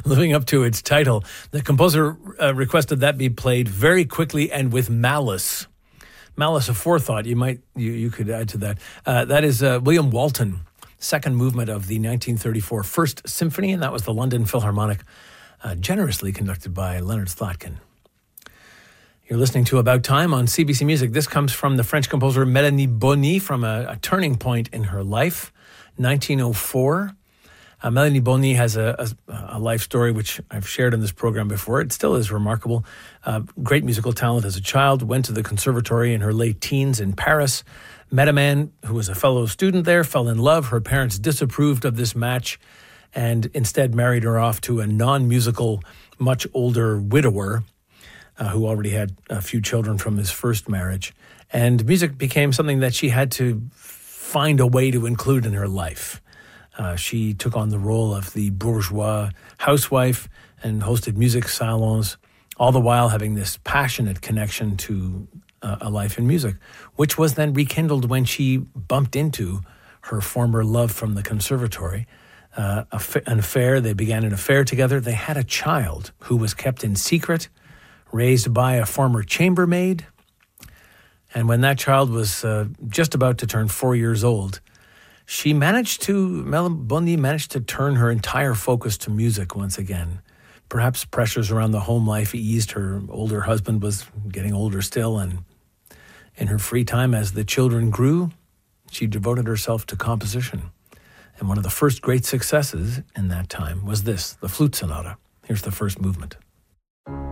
living up to its title. The composer requested that be played very quickly and with malice. Malice aforethought, you could add to that. That is William Walton, second movement of the 1934 First Symphony, and that was the London Philharmonic, generously conducted by Leonard Slotkin. You're listening to About Time on CBC Music. This comes from the French composer Mélanie Bonny, from a turning point in her life, 1904. Mélanie Bonny has a life story which I've shared in this program before. It still is remarkable. Great musical talent as a child, went to the conservatory in her late teens in Paris, met a man who was a fellow student there, fell in love. Her parents disapproved of this match and instead married her off to a non-musical, much older widower who already had a few children from his first marriage. And music became something that she had to find a way to include in her life. She took on the role of the bourgeois housewife and hosted music salons, all the while having this passionate connection to a life in music, which was then rekindled when she bumped into her former love from the conservatory. An affair. They began an affair together. They had a child who was kept in secret, raised by a former chambermaid. And when that child was just about to turn 4 years old, Mélanie Bonny managed to turn her entire focus to music once again. Perhaps pressures around the home life eased. Her older husband was getting older still, and in her free time as the children grew, she devoted herself to composition. And one of the first great successes in that time was this, the Flute Sonata. Here's the first movement.